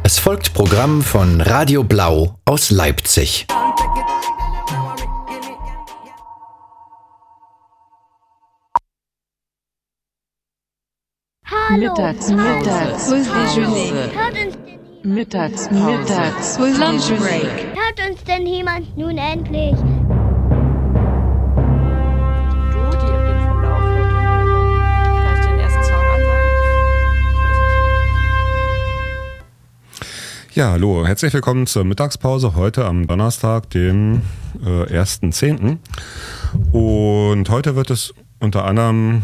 Es folgt Programm von Radio Blau aus Leipzig. Mittagspause. Lunch break. Hört uns denn jemand nun endlich? Ja, hallo, herzlich willkommen zur Mittagspause heute am Donnerstag, dem 1.10. Und heute wird es unter anderem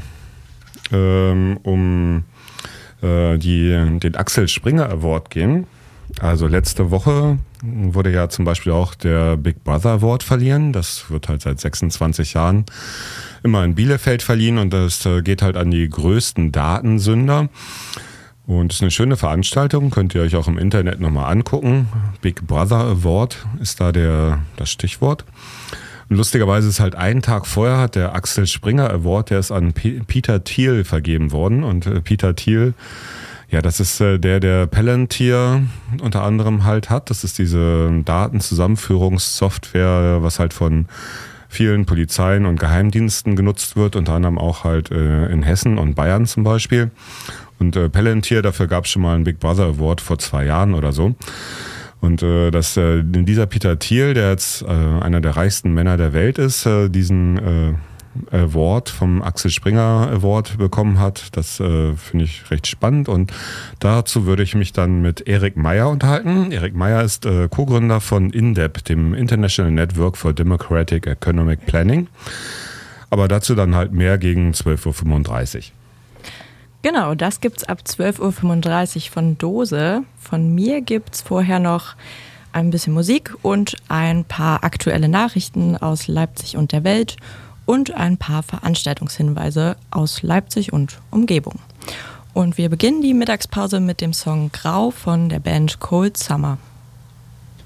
um den Axel Springer Award gehen. Also letzte Woche wurde ja zum Beispiel auch der Big Brother Award verliehen. Das wird halt seit 26 Jahren immer in Bielefeld verliehen und das geht halt an die größten Datensünder. Und es ist eine schöne Veranstaltung, könnt ihr euch auch im Internet nochmal angucken. Big Brother Award ist da das Stichwort. Und lustigerweise ist halt einen Tag vorher hat der Axel Springer Award, der ist an Peter Thiel vergeben worden. Und Peter Thiel, ja, das ist der Palantir unter anderem halt hat. Das ist diese Datenzusammenführungssoftware, was halt von vielen Polizeien und Geheimdiensten genutzt wird, unter anderem auch halt in Hessen und Bayern zum Beispiel. Und Palantir, dafür gab es schon mal einen Big Brother Award vor 2 Jahren oder so. Und dieser Peter Thiel, der jetzt einer der reichsten Männer der Welt ist, diesen Award vom Axel Springer Award bekommen hat, das finde ich recht spannend. Und dazu würde ich mich dann mit Erik Meyer unterhalten. Erik Meyer ist Co-Gründer von INDEP, dem International Network for Democratic Economic Planning. Aber dazu dann halt mehr gegen 12.35 Uhr. Genau, das gibt's ab 12.35 Uhr von Dose. Von mir gibt's vorher noch ein bisschen Musik und ein paar aktuelle Nachrichten aus Leipzig und der Welt und ein paar Veranstaltungshinweise aus Leipzig und Umgebung. Und wir beginnen die Mittagspause mit dem Song Grau von der Band Cold Summer.